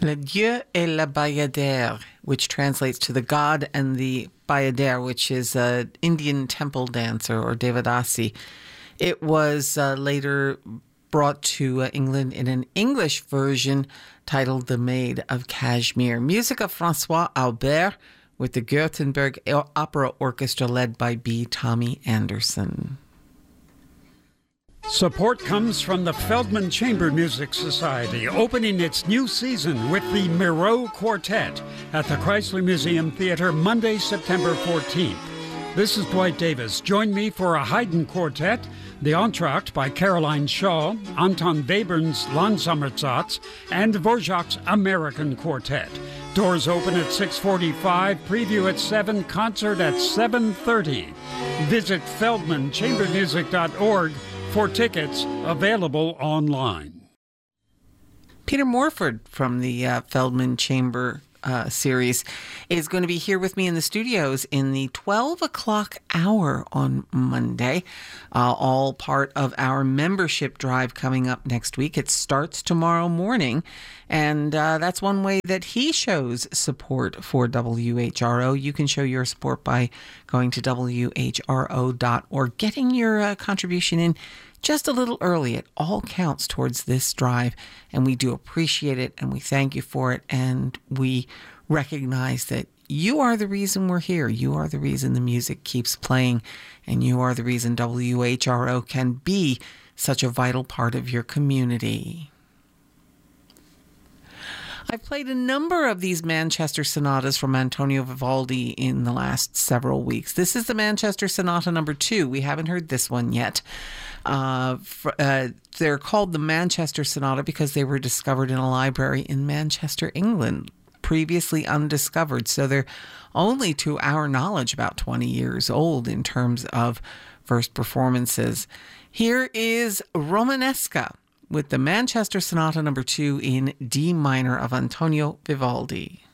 Le Dieu et la Bayadère, which translates to the God and the Bayadère, which is an Indian temple dancer, or Devadasi. It was later brought to England in an English version titled The Maid of Kashmir. Music of François Albert with the Gothenburg Opera Orchestra led by B. Tommy Anderson. Support comes from the Feldman Chamber Music Society, opening its new season with the Miro Quartet at the Chrysler Museum Theater Monday, September 14th. This is Dwight Davis. Join me for a Haydn Quartet, the Entr'acte by Caroline Shaw, Anton Webern's Langsammersatz, and Dvorak's American Quartet. Doors open at 6:45, preview at 7, concert at 7:30. Visit feldmanchambermusic.org for tickets, available online. Peter Morford from the Feldman Chamber series is going to be here with me in the studios in the 12 o'clock hour on Monday, all part of our membership drive coming up next week. It starts tomorrow morning, and that's one way that he shows support for WHRO. You can show your support by going to WHRO.org, getting your contribution in just a little early. It all counts towards this drive, and we do appreciate it, and we thank you for it, and we recognize that you are the reason we're here. You are the reason the music keeps playing, and you are the reason WHRO can be such a vital part of your community. I've played a number of these Manchester sonatas from Antonio Vivaldi in the last several weeks. This is the Manchester Sonata number 2. We haven't heard this one yet. They're called the Manchester Sonata because they were discovered in a library in Manchester, England, previously undiscovered. So they're only, to our knowledge, about 20 years old in terms of first performances. Here is Romanesca with the Manchester Sonata number 2 in D minor of Antonio Vivaldi.